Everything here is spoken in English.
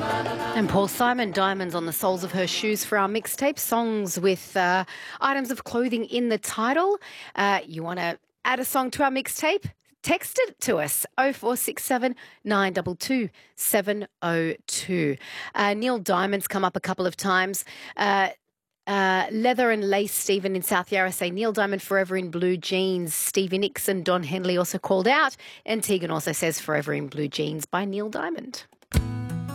And Paul Simon, Diamonds on the Soles of Her Shoes for our mixtape, songs with items of clothing in the title. You want to add a song to our mixtape? Text it to us, 0467 922 702. Neil Diamond's come up a couple of times. Leather and Lace Stephen in South Yarra say Neil Diamond Forever in Blue Jeans. Stevie Nicks and Don Henley also called out. And Tegan also says Forever in Blue Jeans by Neil Diamond.